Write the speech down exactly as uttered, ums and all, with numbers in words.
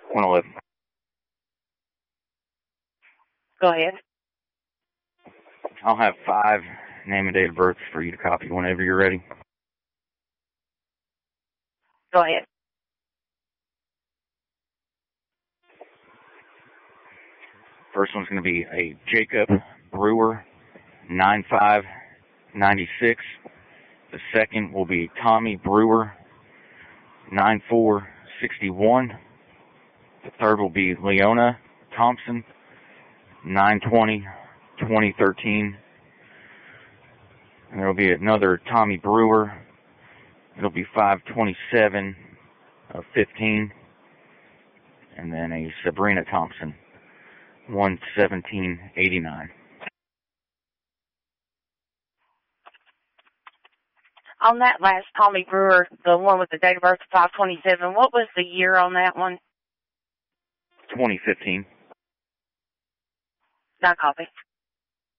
one eleven. Go ahead. I'll have five name and date of birth for you to copy whenever you're ready. Go ahead. First one's going to be a Jacob Brewer, nine five ninety-six. The second will be Tommy Brewer, nine four sixty-one. The third will be Leona Thompson, nine twenty twenty thirteen. And there will be another Tommy Brewer. It'll be five twenty-seven of fifteen. And then a Sabrina Thompson, one seventeen eighty-nine. On that last Tommy Brewer, the one with the date of birth of five twenty-seven, what was the year on that one? twenty fifteen. Not copy.